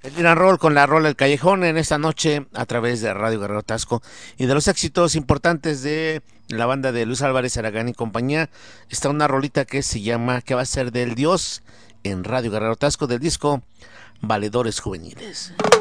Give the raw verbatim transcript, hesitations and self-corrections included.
El Gran Roll con la rola El Callejón en esta noche a través de Radio Guerrero Tasco y de los éxitos importantes de la banda de Luis Álvarez Aragán y compañía. Está una rolita que se llama ¿Qué va a ser del Dios? En Radio Guerrero Tasco del disco Valedores Juveniles.